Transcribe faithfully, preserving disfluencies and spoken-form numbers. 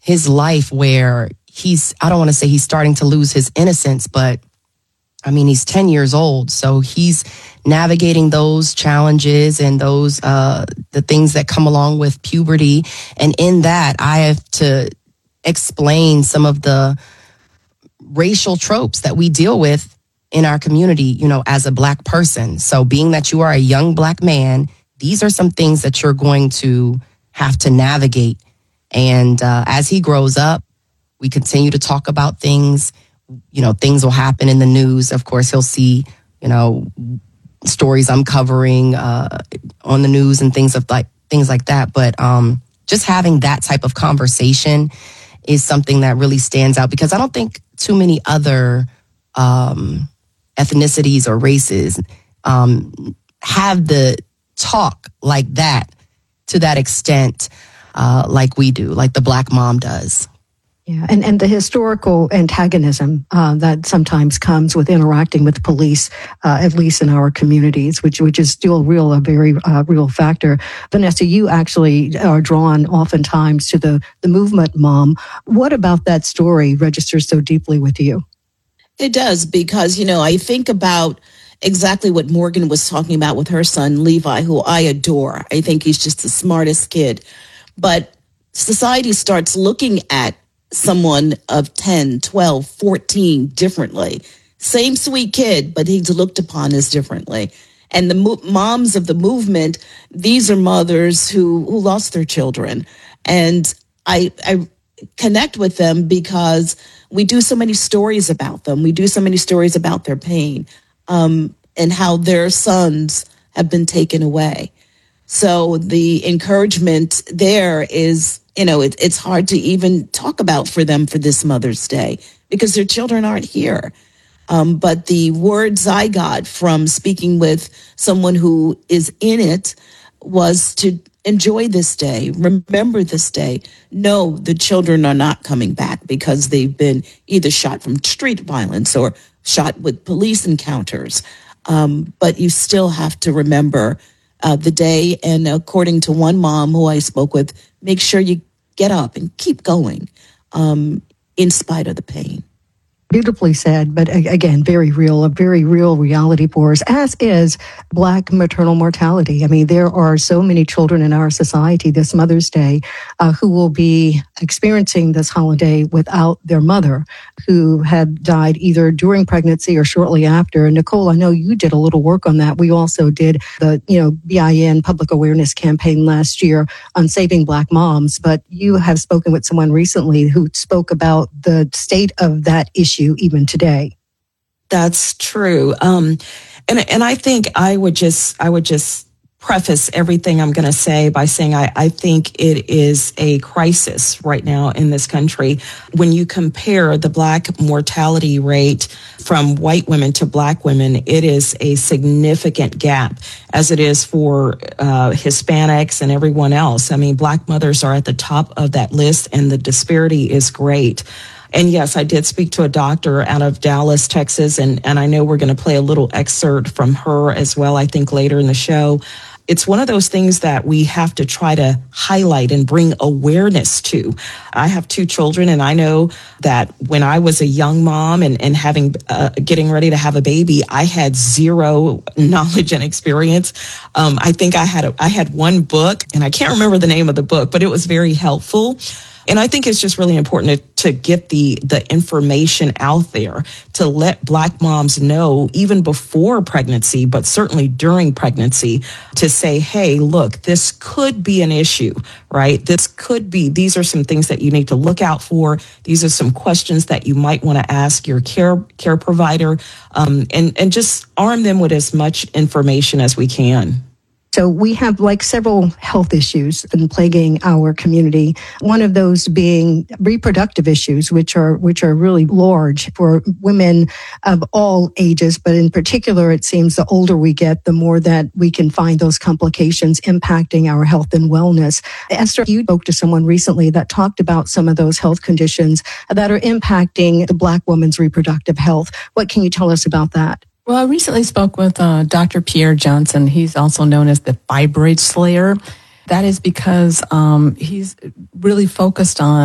his life where he's, I don't want to say he's starting to lose his innocence, but I mean, he's ten years old. So he's navigating those challenges and those, uh, the things that come along with puberty. And in that, I have to explain some of the racial tropes that we deal with in our community, you know, as a Black person. So being that you are a young Black man, these are some things that you're going to have to navigate. And uh, as he grows up, we continue to talk about things. You know, things will happen in the news. Of course, he'll see, you know, stories I'm covering uh, on the news and things of like things like that. But um, just having that type of conversation is something that really stands out, because I don't think too many other um, ethnicities or races um, have the talk like that to that extent, uh, like we do, like the Black mom does. Yeah, and, and the historical antagonism uh, that sometimes comes with interacting with police, uh, at least in our communities, which which is still real, a very uh, real factor. Vanessa, you actually are drawn oftentimes to the, the movement mom. What about that story registers so deeply with you? It does, because, you know, I think about exactly what Morgan was talking about with her son, Levi, who I adore. I think he's just the smartest kid. But society starts looking at someone of ten, twelve, fourteen differently. Same sweet kid, but he's looked upon as differently. And the mo- moms of the movement, these are mothers who, who lost their children. And I, I connect with them because we do so many stories about them. We do so many stories about their pain um, and how their sons have been taken away. So the encouragement there is, you know, it, it's hard to even talk about for them for this Mother's Day because their children aren't here. Um, but the words I got from speaking with someone who is in it was to enjoy this day, remember this day. No, the children are not coming back because they've been either shot from street violence or shot with police encounters. Um, but you still have to remember uh, the day. And according to one mom who I spoke with, make sure you get up and keep going um, in spite of the pain. Beautifully said, but again, very real, a very real reality for us, as is Black maternal mortality. I mean, there are so many children in our society this Mother's Day uh, who will be experiencing this holiday without their mother, who had died either during pregnancy or shortly after. And Nicole, I know you did a little work on that. We also did the, you know, B I N public awareness campaign last year on saving Black moms, but you have spoken with someone recently who spoke about the state of that issue even today. That's true. Um, and and I think I would just I would just preface everything I'm going to say by saying I, I think it is a crisis right now in this country. When you compare the Black mortality rate from white women to Black women, it is a significant gap, as it is for uh, Hispanics and everyone else. I mean, Black mothers are at the top of that list, and the disparity is great. And yes, I did speak to a doctor out of Dallas, Texas, and, and I know we're going to play a little excerpt from her as well, I think, later in the show. It's one of those things that we have to try to highlight and bring awareness to. I have two children, and I know that when I was a young mom and, and having uh, getting ready to have a baby, I had zero knowledge and experience. Um, I think I had a, I had one book, and I can't remember the name of the book, but it was very helpful. And I think it's just really important to, to get the, the information out there to let Black moms know, even before pregnancy, but certainly during pregnancy, to say, hey, look, this could be an issue, right? This could be, these are some things that you need to look out for. These are some questions that you might want to ask your care care provider, um, and, and just arm them with as much information as we can. So we have like several health issues in plaguing our community. One of those being reproductive issues, which are which are really large for women of all ages. But in particular, it seems the older we get, the more that we can find those complications impacting our health and wellness. Esther, you spoke to someone recently that talked about some of those health conditions that are impacting the Black woman's reproductive health. What can you tell us about that? Well, I recently spoke with uh, Doctor Pierre Johnson. He's also known as the fibroid slayer. That is because um, he's really focused on